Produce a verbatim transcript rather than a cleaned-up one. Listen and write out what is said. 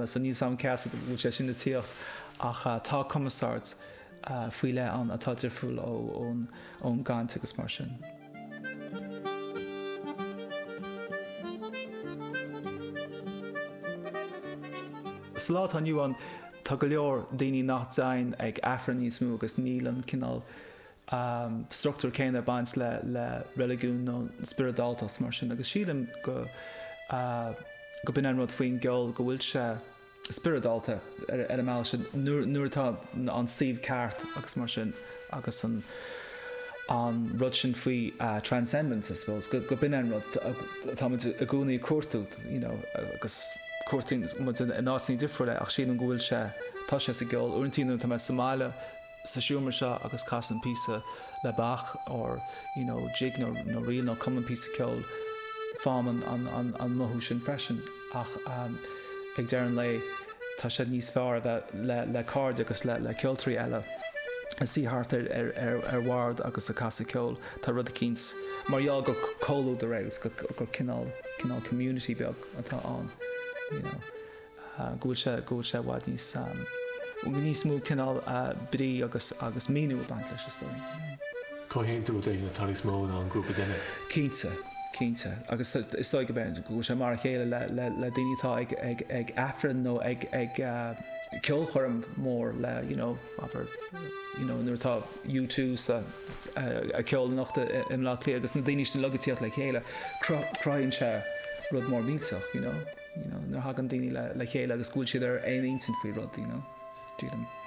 so níos sam ceasa bhúil sé sin na tíocht ach tá commissart faoi le an atá difriúil ón ón gcaint agus mar sin. Sa lá tá nniu an tá go leor daoine nach dain ag afran níos mú agus níl an cinál um, struchtúr céine baint le, le religiún nó spiridáltas mar sin agus sílim go uh, go bin an rud faoin geol go bhfuil se spiridálta ar, ar a sin nuairtá an Steve Cart agus mar sin agus an an rud sin faoi uh, transcendence I suppose go, go bin an rud tá a gúnaí cuairtút you know, agus cuairtín in ásaní difriúile ach sin an ghfuil se tá sé sa geol uintínú tá Somália sa siúmar se agus cas an písa le bach or you know, jig nó no riil nó cum an písa ceol fáam an, an, an, an mothú sin freisin ach um, ag dearan lei tá sé níos fearr bheith le, le card agus le, le ceoltarí eile an síthart ar, ar, ar, ar ward agus a casa ceol tá rud a cíns marall gur cóú de réis gur cinál cinál community beag atá an you know uh, gúil sé gúil sé bhaid níos um, níos mú cinál uh, brí agus agus míú bant leis story. Cohéon tú é na tarí smó an grúpa duine? Cínte cínte agus is stoig go ben gúil sé mar chéile le, le, le daoinetá ag, ag, ag afran nó ag, ag uh, ceolchorm mór le you know aber you know nuairtá U two sa uh, a ceol nachta im lá lí agus na daoine sin legatíocht le chéile craíonn se rud mór míteach you know you know nar hagan daoine le, le chéile agus gúil siad ar aon intin faoi rud you know dílim